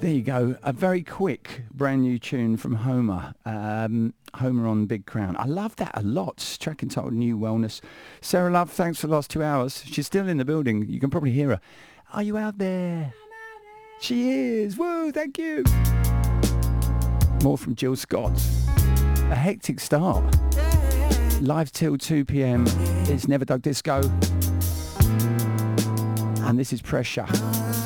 There you go. A very quick brand new tune from Homer. Homer on Big Crown. I love that a lot. Track entitled New Wellness. Sarah Love, thanks for the last 2 hours. She's still in the building. You can probably hear her. Are you out there? I'm out there. She is. Woo, thank you. More from Jill Scott. A hectic start. Live till 2 p.m. It's Never Dug Disco. And this is Pressure.